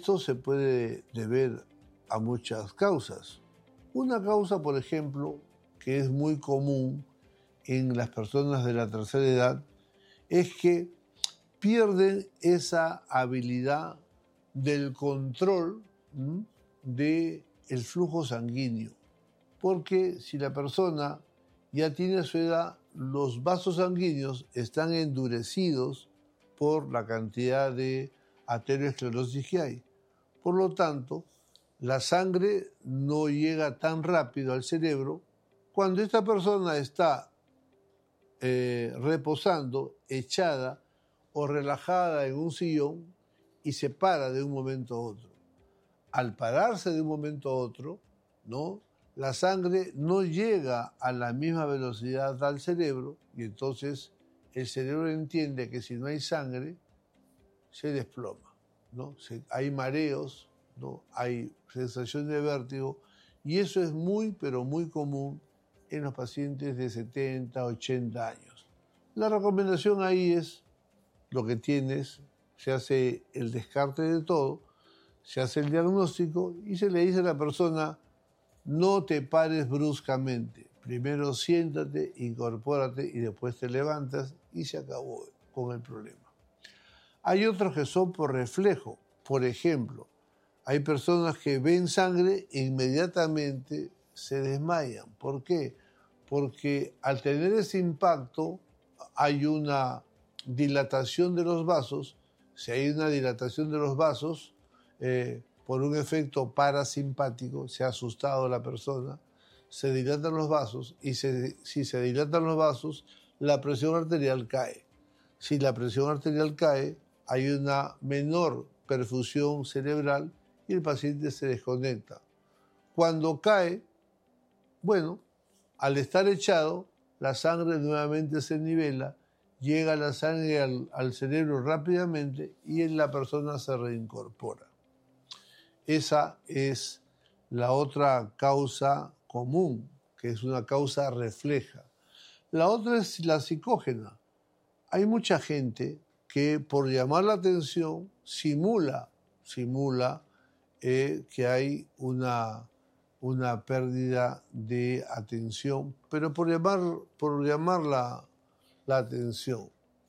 esto se puede deber a muchas causas. Una causa, por ejemplo, que es muy común en las personas de la tercera edad, es que pierden esa habilidad del control del flujo sanguíneo. Porque si la persona ya tiene su edad, los vasos sanguíneos están endurecidos por la cantidad de arteriosclerosis que hay. Por lo tanto, la sangre no llega tan rápido al cerebro. Cuando esta persona está reposando, echada o relajada en un sillón y se para de un momento a otro. Al pararse de un momento a otro, ¿no?, la sangre no llega a la misma velocidad al cerebro y entonces el cerebro entiende que si no hay sangre, se desploma, ¿no? Hay mareos, ¿no?, hay sensación de vértigo y eso es muy, pero muy común en los pacientes de 70, 80 años. La recomendación ahí es lo que tienes, se hace el descarte de todo, se hace el diagnóstico y se le dice a la persona: no te pares bruscamente, primero siéntate, incorpórate y después te levantas y se acabó con el problema. Hay otros que son por reflejo. Por ejemplo, hay personas que ven sangre e inmediatamente se desmayan. ¿Por qué? Porque al tener ese impacto hay una dilatación de los vasos. Si hay una dilatación de los vasos, por un efecto parasimpático, se ha asustado la persona, se dilatan los vasos y si se dilatan los vasos, la presión arterial cae. Si la presión arterial cae, hay una menor perfusión cerebral y el paciente se desconecta. Cuando cae, bueno, al estar echado, la sangre nuevamente se nivela, llega la sangre al cerebro rápidamente y la persona se reincorpora. Esa es la otra causa común, que es una causa refleja. La otra es la psicógena. Hay mucha gente que por llamar la atención simula que hay una pérdida de atención, pero por llamar la atención.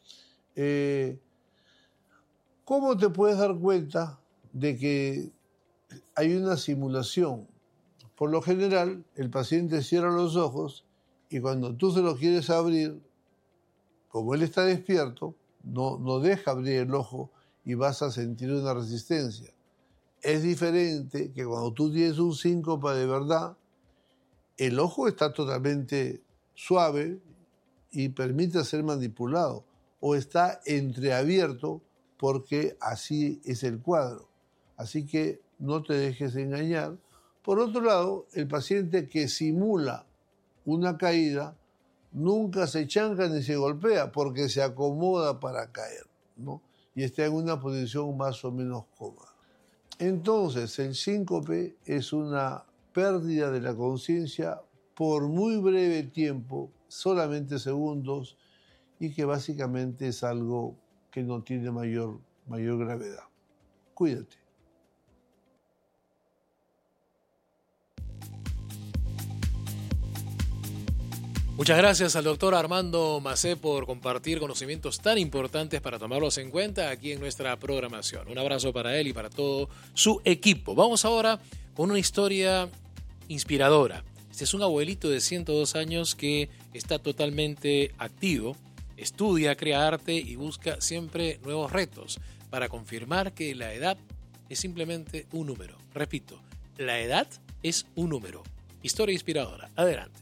¿Cómo te puedes dar cuenta de que hay una simulación? Por lo general, el paciente cierra los ojos y cuando tú se los quieres abrir, como él está despierto, no deja abrir el ojo y vas a sentir una resistencia. Es diferente que cuando tú tienes un síncope de verdad, el ojo está totalmente suave y permite ser manipulado, o está entreabierto porque así es el cuadro. Así que no te dejes engañar. Por otro lado, el paciente que simula una caída nunca se chanca ni se golpea porque se acomoda para caer, ¿no? Y está en una posición más o menos cómoda. Entonces, el síncope es una pérdida de la conciencia por muy breve tiempo, solamente segundos, y que básicamente es algo que no tiene mayor gravedad. Cuídate. Muchas gracias al doctor Armando Macé por compartir conocimientos tan importantes para tomarlos en cuenta aquí en nuestra programación. Un abrazo para él y para todo su equipo. Vamos ahora con una historia inspiradora. Este es un abuelito de 102 años que está totalmente activo, estudia, crea arte y busca siempre nuevos retos para confirmar que la edad es simplemente un número. Repito, la edad es un número. Historia inspiradora. Adelante.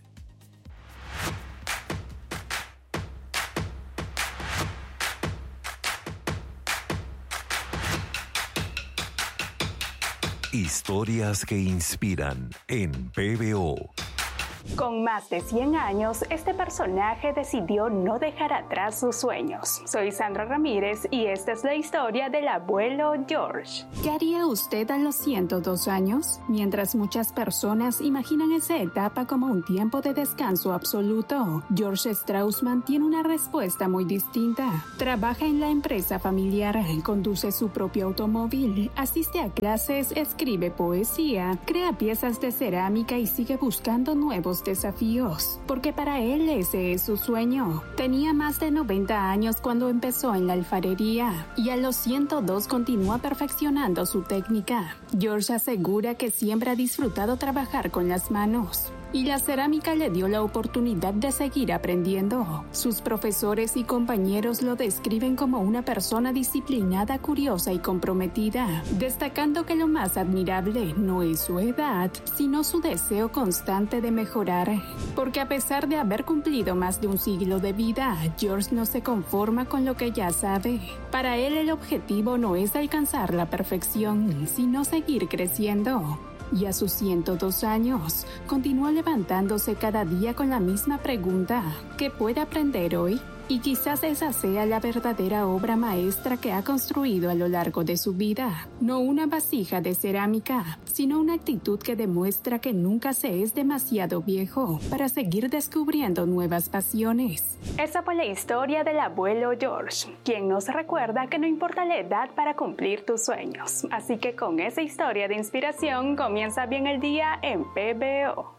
Historias que inspiran en PBO. Con más de 100 años, este personaje decidió no dejar atrás sus sueños. Soy Sandra Ramírez y esta es la historia del abuelo George. ¿Qué haría usted a los 102 años? Mientras muchas personas imaginan esa etapa como un tiempo de descanso absoluto, George Straussman tiene una respuesta muy distinta. Trabaja en la empresa familiar, conduce su propio automóvil, asiste a clases, escribe poesía, crea piezas de cerámica y sigue buscando nuevos desafíos, porque para él ese es su sueño. Tenía más de 90 años cuando empezó en la alfarería y a los 102 continúa perfeccionando su técnica. George asegura que siempre ha disfrutado trabajar con las manos y la cerámica le dio la oportunidad de seguir aprendiendo. Sus profesores y compañeros lo describen como una persona disciplinada, curiosa y comprometida, destacando que lo más admirable no es su edad, sino su deseo constante de mejorar. Porque a pesar de haber cumplido más de un siglo de vida, George no se conforma con lo que ya sabe. Para él el objetivo no es alcanzar la perfección, sino seguir creciendo. Y a sus 102 años, continúa levantándose cada día con la misma pregunta: ¿qué puede aprender hoy? Y quizás esa sea la verdadera obra maestra que ha construido a lo largo de su vida. No una vasija de cerámica, sino una actitud que demuestra que nunca se es demasiado viejo para seguir descubriendo nuevas pasiones. Esa fue la historia del abuelo George, quien nos recuerda que no importa la edad para cumplir tus sueños. Así que con esa historia de inspiración comienza bien el día en PBO.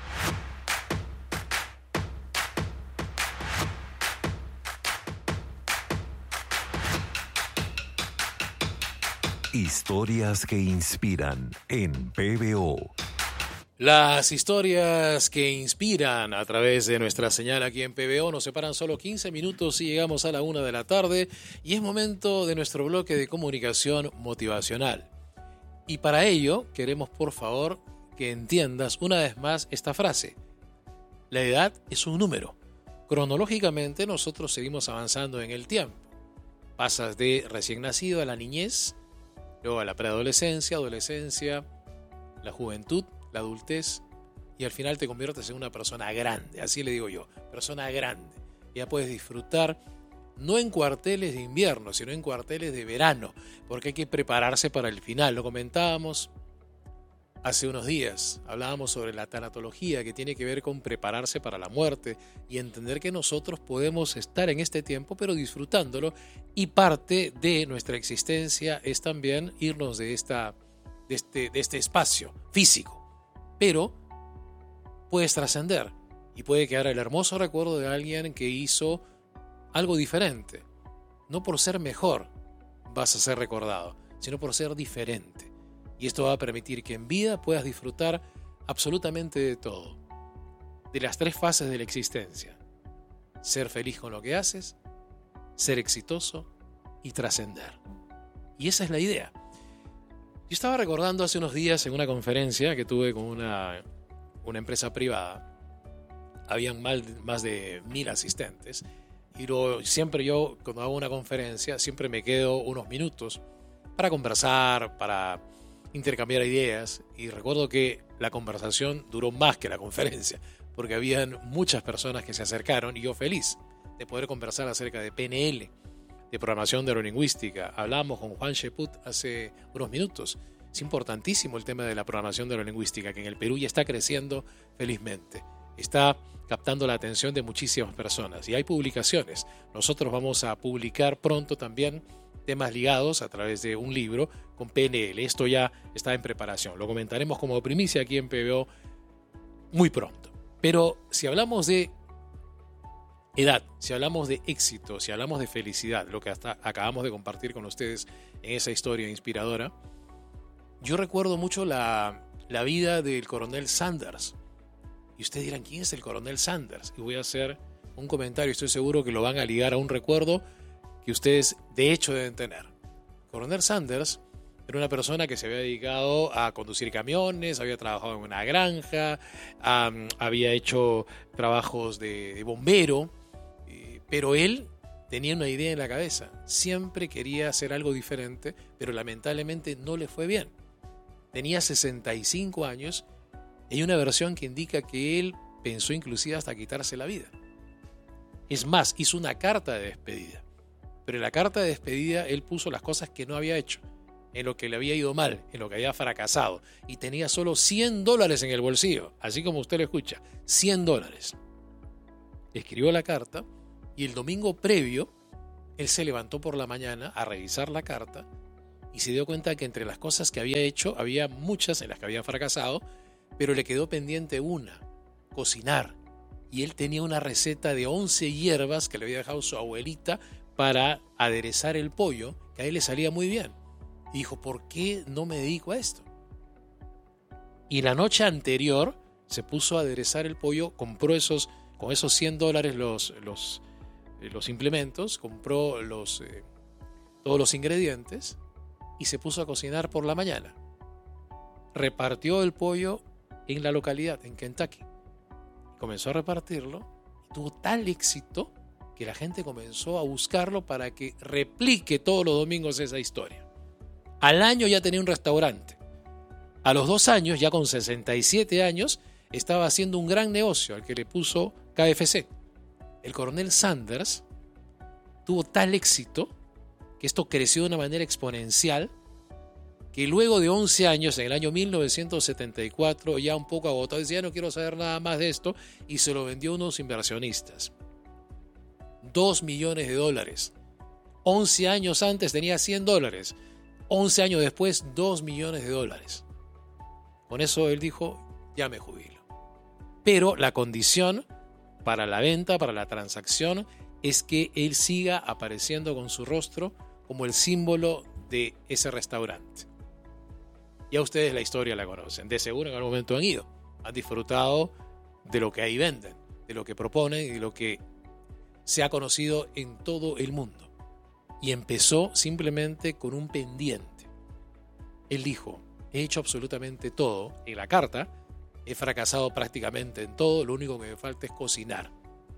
Historias que inspiran en PBO. Las historias que inspiran a través de nuestra señal aquí en PBO nos separan solo 15 minutos y llegamos a la 1 de la tarde y es momento de nuestro bloque de comunicación motivacional. Y para ello queremos por favor que entiendas una vez más esta frase. La edad es un número. Cronológicamente nosotros seguimos avanzando en el tiempo. Pasas de recién nacido a la niñez, luego a la preadolescencia, adolescencia, la juventud, la adultez y al final te conviertes en una persona grande, así le digo yo, persona grande. Ya puedes disfrutar no en cuarteles de invierno, sino en cuarteles de verano, porque hay que prepararse para el final. Lo comentábamos hace unos días, hablábamos sobre la tanatología que tiene que ver con prepararse para la muerte y entender que nosotros podemos estar en este tiempo pero disfrutándolo y parte de nuestra existencia es también irnos de este espacio físico, pero puedes trascender y puede quedar el hermoso recuerdo de alguien que hizo algo diferente. No por ser mejor vas a ser recordado, sino por ser diferente. Y esto va a permitir que en vida puedas disfrutar absolutamente de todo. De las 3 fases de la existencia. Ser feliz con lo que haces, ser exitoso y trascender. Y esa es la idea. Yo estaba recordando hace unos días en una conferencia que tuve con una empresa privada. Habían más de 1000 asistentes. Y siempre yo, cuando hago una conferencia, siempre me quedo unos minutos para conversar, para intercambiar ideas, y recuerdo que la conversación duró más que la conferencia porque habían muchas personas que se acercaron y yo feliz de poder conversar acerca de PNL, de programación neurolingüística. Hablamos con Juan Sheput hace unos minutos. Es importantísimo el tema de la programación neurolingüística que en el Perú ya está creciendo felizmente, está captando la atención de muchísimas personas y hay publicaciones. Nosotros vamos a publicar pronto también temas ligados a través de un libro con PNL. Esto ya está en preparación. Lo comentaremos como primicia aquí en PBO muy pronto. Pero si hablamos de edad, si hablamos de éxito, si hablamos de felicidad, lo que hasta acabamos de compartir con ustedes en esa historia inspiradora, yo recuerdo mucho la vida del coronel Sanders. Y ustedes dirán, ¿quién es el coronel Sanders? Y voy a hacer un comentario, estoy seguro que lo van a ligar a un recuerdo que ustedes de hecho deben tener. Coronel Sanders era una persona que se había dedicado a conducir camiones, había trabajado en una granja, había hecho trabajos de bombero, pero él tenía una idea en la cabeza. Siempre quería hacer algo diferente, pero lamentablemente no le fue bien. Tenía 65 años y hay una versión que indica que él pensó inclusive hasta quitarse la vida. Es más, hizo una carta de despedida. Pero en la carta de despedida él puso las cosas que no había hecho, en lo que le había ido mal, en lo que había fracasado. Y tenía solo $100 en el bolsillo, así como usted lo escucha, $100. Escribió la carta y el domingo previo él se levantó por la mañana a revisar la carta y se dio cuenta que entre las cosas que había hecho había muchas en las que había fracasado, pero le quedó pendiente una: cocinar. Y él tenía una receta de 11 hierbas que le había dejado su abuelita para aderezar el pollo, que a él le salía muy bien. Y dijo, ¿por qué no me dedico a esto? Y la noche anterior se puso a aderezar el pollo, compró con esos $100 los implementos, compró todos los ingredientes y se puso a cocinar por la mañana. Repartió el pollo en la localidad, en Kentucky. Comenzó a repartirlo y tuvo tal éxito que la gente comenzó a buscarlo para que replique todos los domingos esa historia. Al año ya tenía un restaurante. A los 2 años, ya con 67 años, estaba haciendo un gran negocio al que le puso KFC. El coronel Sanders tuvo tal éxito que esto creció de una manera exponencial, que luego de 11 años, en el año 1974, ya un poco agotado, decía, ya no quiero saber nada más de esto, y se lo vendió a unos inversionistas. $2 millones. 11 años antes tenía $100. 11 años después, $2 millones. Con eso él dijo, ya me jubilo. Pero la condición para la venta, para la transacción, es que él siga apareciendo con su rostro como el símbolo de ese restaurante. Ya ustedes la historia la conocen. De seguro en algún momento han ido. Han disfrutado de lo que ahí venden, de lo que proponen y de lo que se ha conocido en todo el mundo. Y empezó simplemente con un pendiente. Él dijo, he hecho absolutamente todo. En la carta, he fracasado prácticamente en todo, lo único que me falta es cocinar.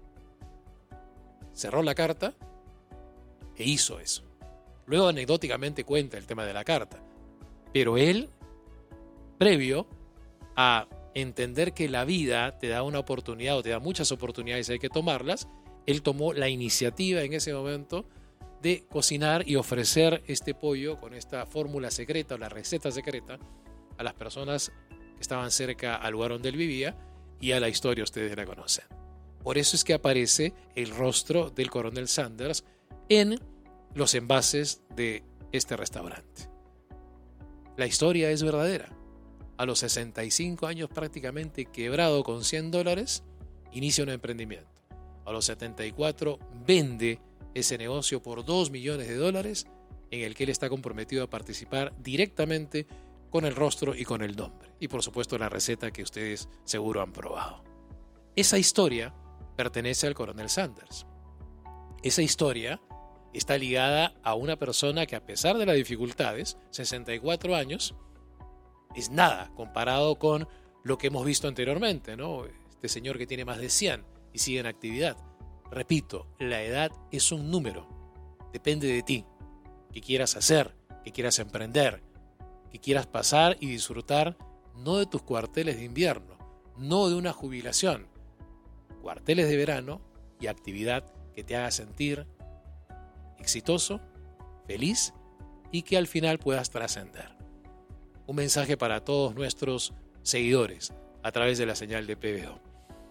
Cerró la carta e hizo eso. Luego anecdóticamente cuenta el tema de la carta. Pero él, previo a entender que la vida te da una oportunidad o te da muchas oportunidades y hay que tomarlas, él tomó la iniciativa en ese momento de cocinar y ofrecer este pollo con esta fórmula secreta o la receta secreta a las personas que estaban cerca al lugar donde él vivía, y a la historia ustedes la conocen. Por eso es que aparece el rostro del coronel Sanders en los envases de este restaurante. La historia es verdadera. A los 65 años, prácticamente quebrado con $100, inicia un emprendimiento. A los 74 vende ese negocio por $2 millones, en el que él está comprometido a participar directamente con el rostro y con el nombre. Y por supuesto la receta que ustedes seguro han probado. Esa historia pertenece al coronel Sanders. Esa historia está ligada a una persona que, a pesar de las dificultades, 64 años, es nada comparado con lo que hemos visto anteriormente, ¿no? Este señor que tiene más de 100 y sigue en actividad. Repito, la edad es un número. Depende de ti. ¿Qué quieras hacer? ¿Qué quieras emprender? ¿Qué quieras pasar y disfrutar? No de tus cuarteles de invierno, no de una jubilación. Cuarteles de verano y actividad que te haga sentir exitoso, feliz y que al final puedas trascender. Un mensaje para todos nuestros seguidores a través de la señal de PBO.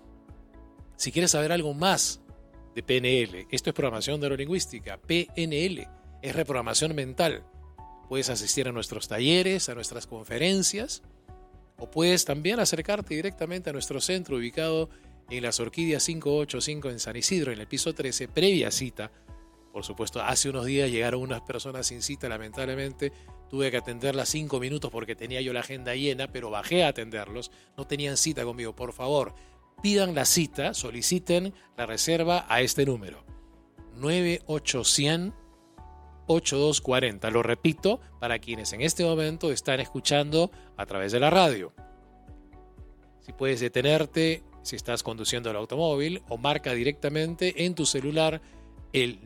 Si quieres saber algo más de PNL, esto es programación neurolingüística, PNL es reprogramación mental. Puedes asistir a nuestros talleres, a nuestras conferencias, o puedes también acercarte directamente a nuestro centro ubicado en las Orquídeas 585 en San Isidro, en el piso 13, previa cita. Por supuesto, hace unos días llegaron unas personas sin cita, lamentablemente tuve que atenderlas 5 minutos porque tenía yo la agenda llena, pero bajé a atenderlos, no tenían cita conmigo. Por favor, pidan la cita, soliciten la reserva a este número, 9800-8240. Lo repito para quienes en este momento están escuchando a través de la radio. Si puedes detenerte, si estás conduciendo el automóvil, o marca directamente en tu celular el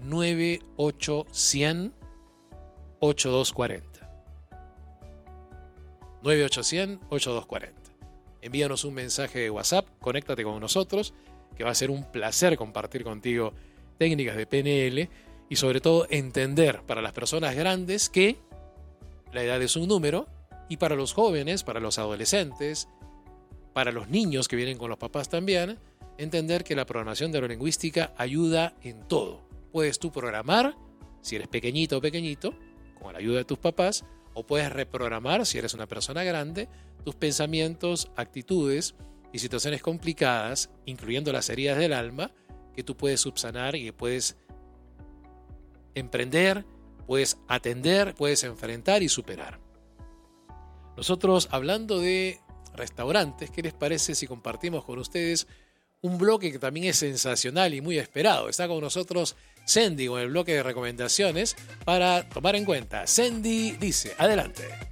9800-8240. 9800-8240. envíanos un mensaje de WhatsApp, conéctate con nosotros, que va a ser un placer compartir contigo técnicas de PNL y sobre todo entender para las personas grandes que la edad es un número y para los jóvenes, para los adolescentes, para los niños que vienen con los papás también, entender que la programación neurolingüística ayuda en todo. Puedes tú programar, si eres pequeñito o pequeñito, con la ayuda de tus papás, o puedes reprogramar, si eres una persona grande, tus pensamientos, actitudes y situaciones complicadas, incluyendo las heridas del alma, que tú puedes subsanar y que puedes emprender, puedes atender, puedes enfrentar y superar. Nosotros, hablando de restaurantes, ¿qué les parece si compartimos con ustedes un bloque que también es sensacional y muy esperado? Está con nosotros Sandy con el bloque de recomendaciones para tomar en cuenta. Sandy dice, adelante.